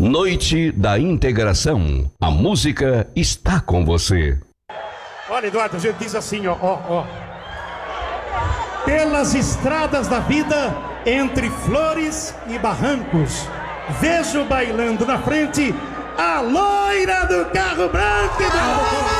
Noite da Integração. A música está com você. Olha, Eduardo, a gente diz assim, ó. Pelas estradas da vida, entre flores e barrancos, vejo bailando na frente a loira do carro branco.